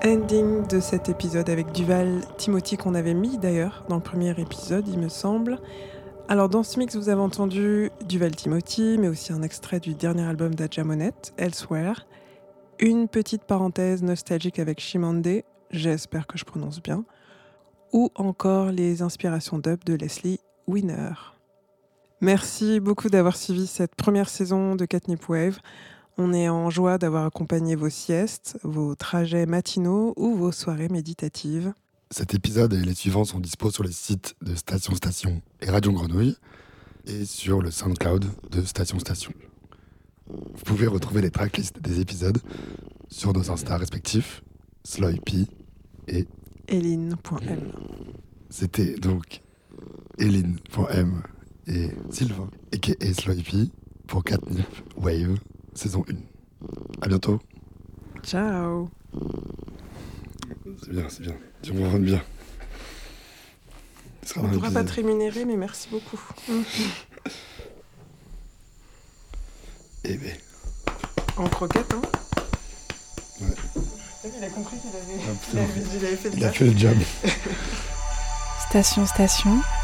Ending de cet épisode avec Duval Timothy qu'on avait mis d'ailleurs dans le premier épisode, il me semble. Alors dans ce mix, vous avez entendu Duval Timothy, mais aussi un extrait du dernier album d'Adja Monette, Elsewhere. Une petite parenthèse nostalgique avec Chimamande, j'espère que je prononce bien. Ou encore les inspirations dub de Leslie Winner. Merci beaucoup d'avoir suivi cette première saison de Catnip Wave. On est en joie d'avoir accompagné vos siestes, vos trajets matinaux ou vos soirées méditatives. Cet épisode et les suivants sont dispos sur les sites de Station Station et Radio Grenouille et sur le SoundCloud de Station Station. Vous pouvez retrouver les tracklists des épisodes sur nos Insta respectifs, Sloypy et Eline.m. C'était donc Eline.m et Sylvain, a.k.a. Sloypy, pour Catnip Wave, saison 1. À bientôt. Ciao. C'est bien. Tu me rends bien. On ne pourra pas te rémunérer, mais merci beaucoup. Eh ben. En croquette, hein. Ouais. Il a compris qu'il avait fait le Il a fait le job. Station.